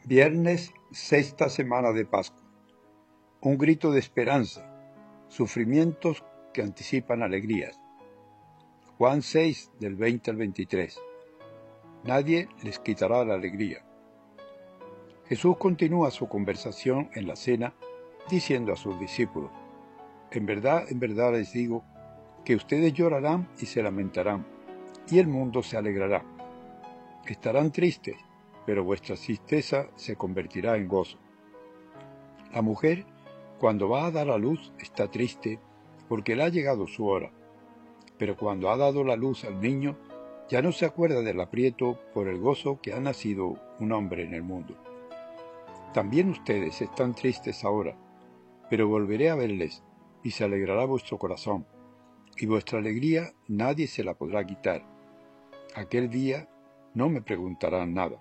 Viernes, sexta semana de Pascua. Un grito de esperanza, sufrimientos que anticipan alegrías. Juan 6, del 20 al 23. Nadie les quitará la alegría. Jesús continúa su conversación en la cena diciendo a sus discípulos: en verdad les digo que ustedes llorarán y se lamentarán, y el mundo se alegrará. Estarán tristes, pero vuestra tristeza se convertirá en gozo. La mujer, cuando va a dar a luz, está triste porque le ha llegado su hora, pero cuando ha dado la luz al niño, ya no se acuerda del aprieto por el gozo que ha nacido un hombre en el mundo. También ustedes están tristes ahora, pero volveré a verles, y se alegrará vuestro corazón, y vuestra alegría nadie se la podrá quitar. Aquel día no me preguntarán nada.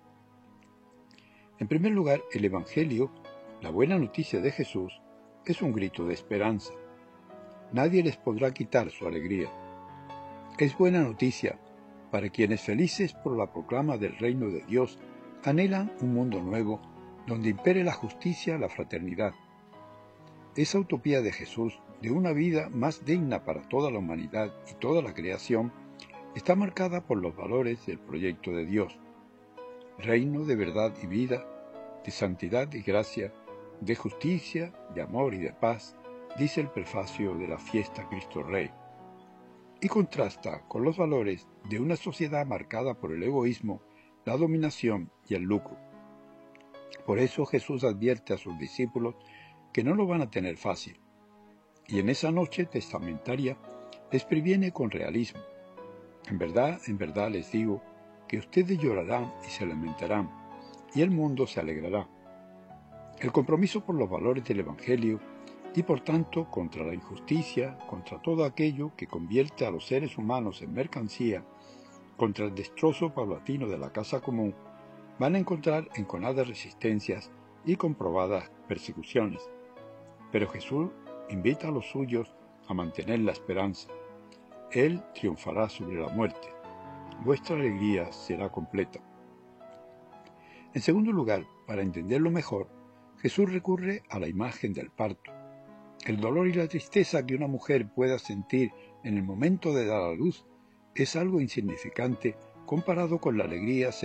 En primer lugar, el Evangelio, la buena noticia de Jesús, es un grito de esperanza. Nadie les podrá quitar su alegría. Es buena noticia para quienes, felices por la proclama del reino de Dios, anhelan un mundo nuevo donde impere la justicia, la fraternidad. Esa utopía de Jesús, de una vida más digna para toda la humanidad y toda la creación, está marcada por los valores del proyecto de Dios: reino de verdad y vida, de santidad y gracia, de justicia, de amor y de paz, dice el prefacio de la fiesta Cristo Rey, y contrasta con los valores de una sociedad marcada por el egoísmo, la dominación y el lucro. Por eso Jesús advierte a sus discípulos que no lo van a tener fácil, y en esa noche testamentaria les previene con realismo: en verdad les digo que ustedes llorarán y se lamentarán, y el mundo se alegrará. El compromiso por los valores del Evangelio y por tanto contra la injusticia, contra todo aquello que convierte a los seres humanos en mercancía, contra el destrozo paulatino de la casa común, van a encontrar enconadas resistencias y comprobadas persecuciones. Pero Jesús invita a los suyos a mantener la esperanza. Él triunfará sobre la muerte. Vuestra alegría será completa. En segundo lugar, para entenderlo mejor, Jesús recurre a la imagen del parto. El dolor y la tristeza que una mujer pueda sentir en el momento de dar a luz es algo insignificante comparado con la alegría